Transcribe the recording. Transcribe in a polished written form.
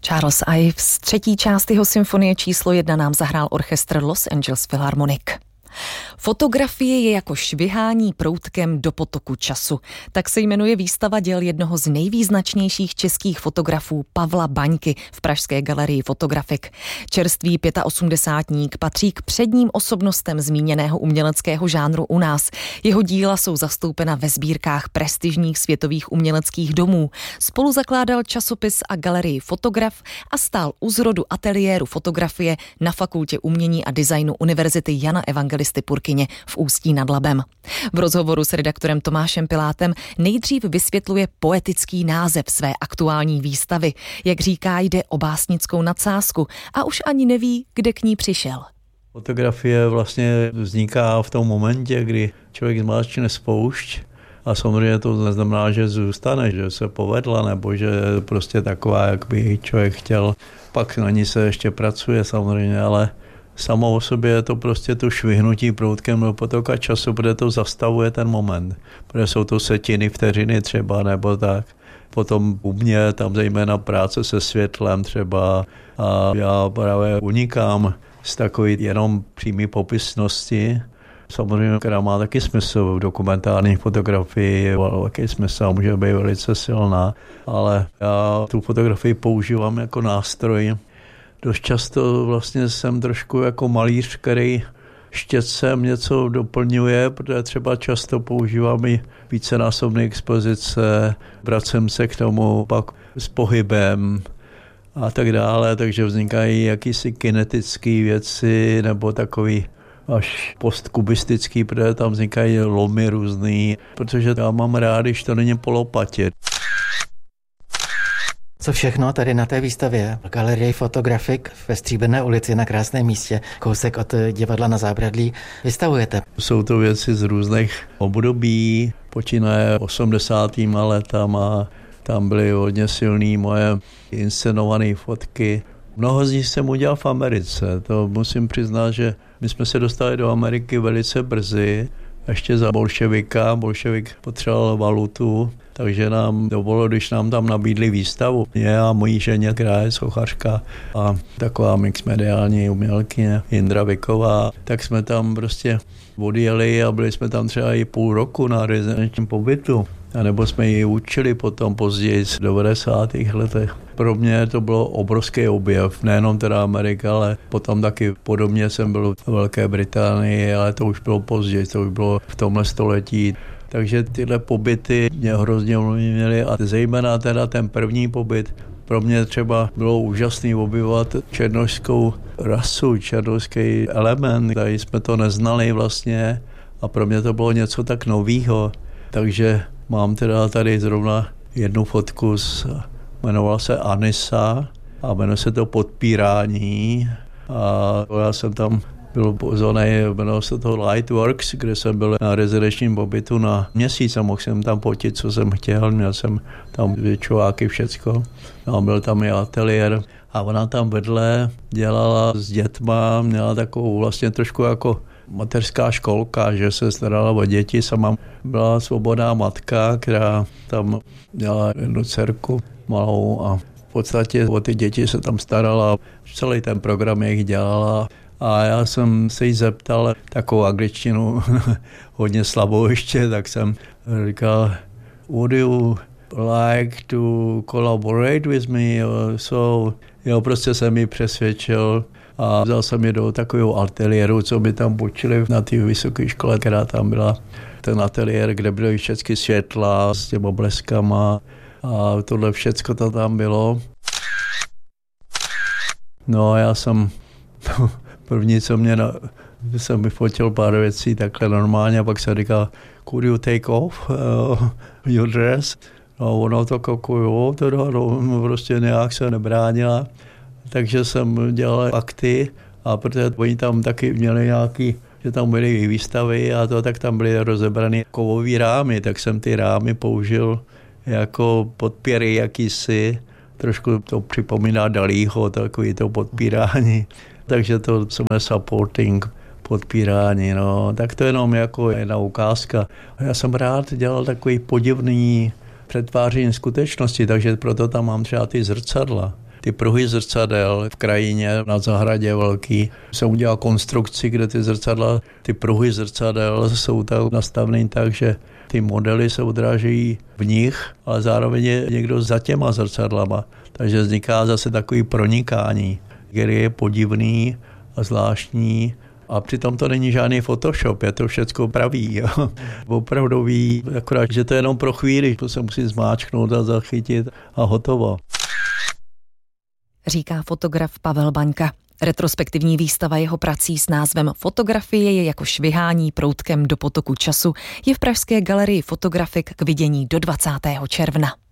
Charles Ives, třetí část jeho symfonie číslo 1 nám zahrál orchestr Los Angeles Philharmonic. Fotografie je jako švihání proutkem do potoku času. Tak se jmenuje výstava děl jednoho z nejvýznačnějších českých fotografů Pavla Baňky v pražské galerii Fotografik. Čerstvý 85ník patří k předním osobnostem zmíněného uměleckého žánru u nás. Jeho díla jsou zastoupena ve sbírkách prestižních světových uměleckých domů. Spolu zakládal časopis a galerii Fotograf a stál u zrodu ateliéru fotografie na Fakultě umění a designu Univerzity Jana Evangelisty Purkyně v Ústí nad Labem. V rozhovoru s redaktorem Tomášem Pilátem nejdřív vysvětluje poetický název své aktuální výstavy. Jak říká, jde o básnickou nadsázku a už ani neví, kde k ní přišel. Fotografie vlastně vzniká v tom momentě, kdy člověk zmáčkne spoušť a samozřejmě to neznamená, že zůstane, že se povedla nebo že je prostě taková, jak by člověk chtěl. Pak na ní se ještě pracuje samozřejmě, ale samo o sobě je to prostě to švihnutí proutkem do potoka času, protože to zastavuje ten moment. Protože jsou to setiny, vteřiny třeba, nebo tak. Potom u mě tam zejména práce se světlem třeba a já právě unikám z takové jenom přímé popisnosti. Samozřejmě, která má taky smysl v dokumentární fotografii, velký smysl a může být velice silná, ale já tu fotografii používám jako nástroj. Dost často vlastně jsem trošku jako malíř, který štětcem něco doplňuje, protože třeba často používám i vícenásobné expozice, vracím se k tomu pak s pohybem a tak dále, takže vznikají jakýsi kinetické věci nebo takový až postkubistický, protože tam vznikají lomy různý, protože já mám rád, když to není po lopatě. Co všechno tady na té výstavě v galerii Fotografik ve Stříbrné ulici na krásném místě, kousek od divadla Na zábradlí, vystavujete? Jsou to věci z různých období, počínaje 80. letama, tam byly hodně silný moje inscenované fotky. Mnoho z nich jsem udělal v Americe, to musím přiznat, že my jsme se dostali do Ameriky velice brzy, ještě za bolševika. Bolševik potřeboval valutu, takže nám dovolil, když nám tam nabídli výstavu. Mě a mojí ženě, která je sochařka a taková mixmediální umělkyně Jindra Viková, tak jsme tam prostě odjeli a byli jsme tam třeba i půl roku na rezidenčním pobytu. A nebo jsme ji učili potom později v 90. letech. Pro mě to bylo obrovský objev, nejenom teda Amerika, ale potom taky podobně jsem byl v Velké Británii, ale to už bylo později, to už bylo v tomhle století. Takže tyhle pobyty mě hrozně měly a zejména teda ten první pobyt pro mě třeba bylo úžasný objevovat černošskou rasu, černošský element, tady jsme to neznali vlastně a pro mě to bylo něco tak novýho. Takže mám teda tady zrovna jednu fotku, jmenovala se Anisa a jmenuje se to Podpírání a já jsem tam byl pozvaný, jmenoval se to Lightworks, kde jsem byl na rezidenčním pobytu na měsíc a mohl jsem tam fotit, co jsem chtěl, měl jsem tam čováky, všecko. A byl tam i ateliér a ona tam vedle dělala s dětma, měla takovou vlastně trošku jako mateřská školka, že se starala o děti, sama byla svobodná matka, která tam měla jednu dcerku malou a v podstatě o ty děti se tam starala, celý ten program jich dělala. A já jsem se jí zeptal takovou angličtinu hodně slabou ještě, tak jsem říkal, would you like to collaborate with me? So, jo, prostě jsem ji přesvědčil a vzal jsem je do takového ateliéru, co mi tam učili na té vysoké škole, která tam byla. Ten ateliér, kde byly všechny světla s těma bleskama a tohle všecko to tam bylo. No a já jsem první, co mě jsem vyfotil pár věcí takhle normálně a pak se říkal, could you take off your dress? No ono to jo, teda no, prostě nějak se nebránila. Takže jsem dělal akty a protože oni tam taky měli nějaký, že tam byly i výstavy a to, tak tam byly rozebrané kovové rámy, tak jsem ty rámy použil jako podpěry jakýsi. Trošku to připomíná Dalího, takový to podpírání. Takže to jsme supporting, podpírání, no. Tak to jenom jako jedna ukázka. Já jsem rád dělal takový podivný přetváření skutečnosti, takže proto tam mám třeba ty zrcadla. Ty pruhy zrcadel v krajině na zahradě velký jsem udělal konstrukci, kde ty zrcadla, ty pruhy zrcadel jsou tak nastavený tak, že ty modely se odrážejí v nich, ale zároveň je někdo za těma zrcadlama. Takže vzniká zase takový pronikání, který je podivný a zvláštní. A přitom to není žádný Photoshop, je to všecko pravý, jo. Opravdový, akorát, že to je jenom pro chvíli, to se musí zmáčknout a zachytit a hotovo. Říká fotograf Pavel Baňka. Retrospektivní výstava jeho prací s názvem Fotografie je jako švihání proutkem do potoku času je v pražské galerii Fotografik k vidění do 20. června.